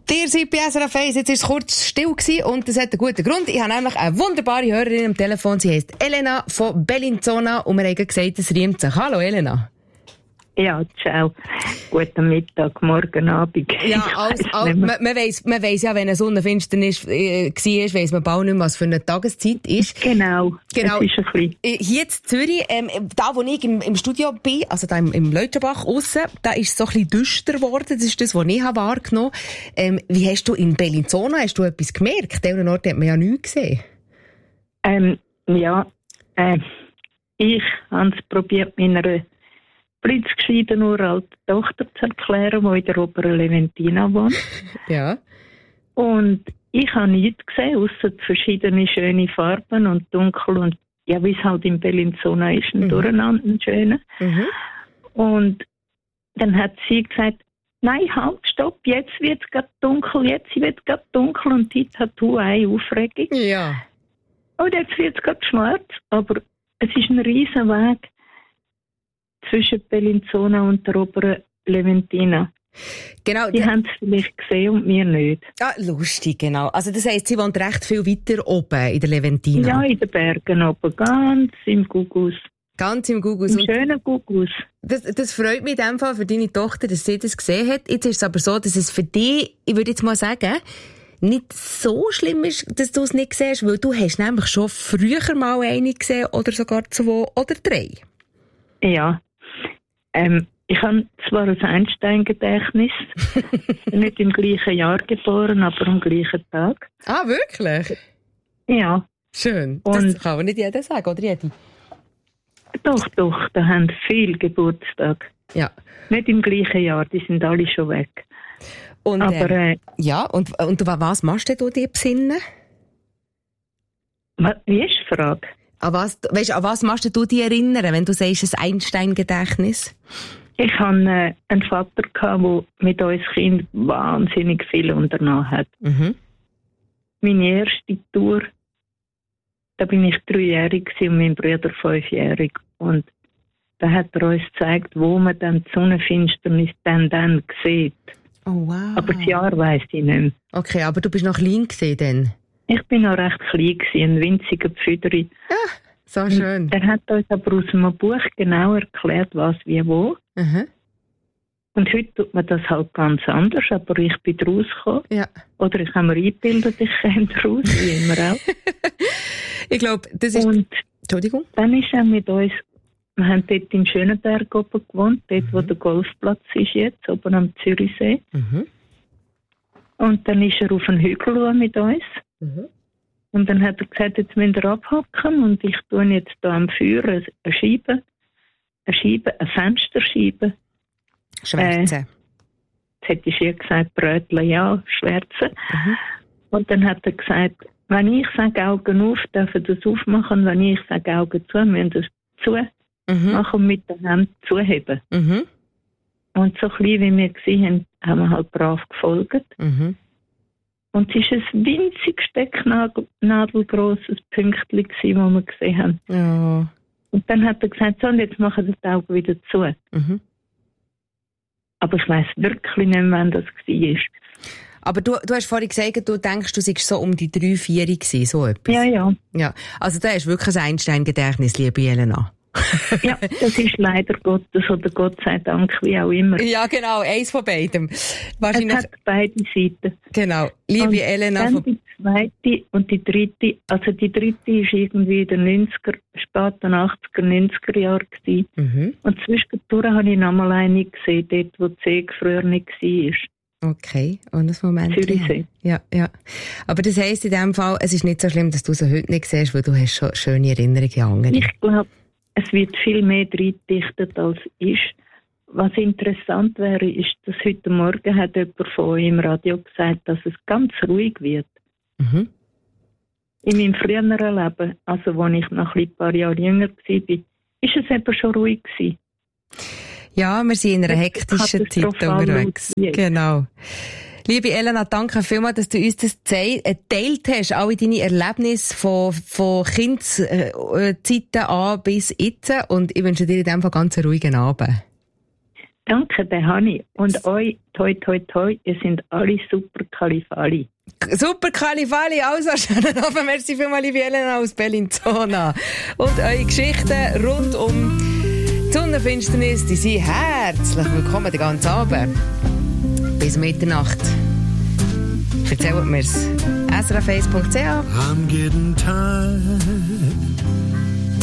Ihr seid bei SRF 1, jetzt war es kurz still gewesen und das hat einen guten Grund. Ich habe nämlich eine wunderbare Hörerin am Telefon, sie heisst Elena von Bellinzona und wir haben gesagt, es riemt sich. Hallo Elena. Ja, ciao. Guten Mittag, morgen, Abend. Ja, man weiss ja, wenn eine Sonnenfinsternis war, weiss man bald nicht mehr, was für eine Tageszeit ist. Genau. Es ist ein bisschen. Hier in Zürich, da wo ich im Studio bin, also da im Leutschenbach aussen, da ist es so ein bisschen düster geworden. Das ist das, was ich wahrgenommen habe. Wie hast du in Bellinzona, hast du etwas gemerkt? An einem Ort hat man ja nichts gesehen. Ich habe es probiert, meiner blitzgescheiten uralten Tochter zu erklären, die in der oberen Leventina wohnt. Ja. Und ich habe nichts gesehen, ausser verschiedene schöne Farben und dunkel und ja, wie es halt in Bellinzona ist, ein Durcheinander, ein schöner. Mhm. Und dann hat sie gesagt, nein, halt, stopp, jetzt wird es gerade dunkel, und dort hat du eine Aufregung. Ja. Und jetzt wird es gerade schwarz, aber es ist ein riesen Weg zwischen Bellinzona und der oberen Leventina. Genau. Die haben es vielleicht gesehen und wir nicht. Ah, lustig, genau. Also das heisst, sie wohnt recht viel weiter oben in der Leventina. Ja, in den Bergen oben, ganz im Gugus. Ganz im Gugus. Im schönen Gugus. Das freut mich in dem Fall für deine Tochter, dass sie das gesehen hat. Jetzt ist es aber so, dass es für dich, ich würde jetzt mal sagen, nicht so schlimm ist, dass du es nicht siehst, weil du hast nämlich schon früher mal eine gesehen oder sogar 2 oder 3. Ja. Ich habe zwar ein Einstein-Gedächtnis, nicht im gleichen Jahr geboren, aber am gleichen Tag. Ah, wirklich? Ja. Schön. Und das kann aber nicht jeder sagen, oder jede? Doch, da haben viele Geburtstag. Ja. Nicht im gleichen Jahr, die sind alle schon weg. Und, aber, ja, und was machst du dir besinnen? Wie ist die Frage? An was machst du dich erinnern, wenn du sagst, ein Einstein-Gedächtnis? Ich hatte einen Vater, der mit uns Kind wahnsinnig viel unternommen hat. Mhm. Meine erste Tour, da bin ich 3-jährig und mein Bruder 5-jährig. Und da hat er uns gezeigt, wo man dann die Sonnenfinsternis dann sieht. Oh, wow. Aber das Jahr weiss ich nicht mehr. Okay, aber du bist noch klein gewesen dann? Ich bin noch recht klein gewesen, ein winziger Pfüderi. Ja, so schön. Er hat uns aber aus einem Buch genau erklärt, was wie wo. Mhm. Und heute tut man das halt ganz anders, aber ich bin draus gekommen. Ja. Oder ich habe mir eingebildet, ich käme draus, wie immer auch. Ich glaube, das ist... Und Entschuldigung? Dann ist er mit uns... Wir haben dort in Schönenberg oben gewohnt, dort wo der Golfplatz ist jetzt, oben am Zürichsee. Mhm. Und dann ist er auf den Hügel mit uns. Mhm. Und dann hat er gesagt, jetzt müsst ihr abhacken und ich tue jetzt hier am Feuer eine Fensterscheibe. Schwärze. Jetzt hätte ich hier gesagt, Brötchen, ja, Schwärze. Mhm. Und dann hat er gesagt, wenn ich sage Augen auf, dürfen das aufmachen, wenn ich sage Augen zu, müssen das zu machen und mit den Händen zuheben. Mhm. Und so klein wie wir gesehen haben wir halt brav gefolgt. Mhm. Und es war ein winzig stecknadelgrosses Pünktchen, das wir gesehen haben. Ja. Und dann hat er gesagt, so, und jetzt machen wir die Augen wieder zu. Mhm. Aber ich weiss wirklich nicht mehr, wann das war. Aber du hast vorhin gesagt, du denkst, du seist so um die 3-4 gewesen, so etwas. Ja. Also da ist wirklich ein Einstein-Gedächtnis, liebe Elena. Ja, das ist leider Gottes oder Gott sei Dank, wie auch immer. Ja, genau, eins von beidem. Wahrscheinlich es hat beide Seiten. Genau, liebe und Elena. Dann die zweite und die dritte, also die dritte war irgendwie in den 90er, späten 80er, 90er Jahren gewesen. Mhm. Und zwischendurch habe ich nochmal eine gesehen, dort wo die See früher nicht war. Okay, und das Moment. Zürichsee. Ja. Aber das heisst in dem Fall, es ist nicht so schlimm, dass du sie heute nicht siehst, weil du hast schon schöne Erinnerungen an andere. Ich glaube, es wird viel mehr reingedichtet als ist. Was interessant wäre, ist, dass heute Morgen hat jemand von euch im Radio gesagt, dass es ganz ruhig wird. Mhm. In meinem früheren Leben, also als ich noch ein paar Jahre jünger war, ist es eben schon ruhig gewesen. Ja, wir sind in einer hektischen Zeit unterwegs. Genau. Liebe Elena, danke vielmals, dass du uns das geteilt hast, alle deine Erlebnisse von Kindeszeiten an bis jetzt. Und ich wünsche dir in dem Fall ganz einen ruhigen Abend. Danke, den habe ich. Und euch, toi, toi, toi, ihr sind alle super Kalifali. Super Kalifali, also schönen Abend. Merci vielmals, liebe Elena aus Bellinzona. Und eure Geschichten rund um die Sonnenfinsternis, die sind herzlich willkommen den ganzen Abend. Bis Mitternacht. Erzählt mir's. srf1.ch. I'm getting tired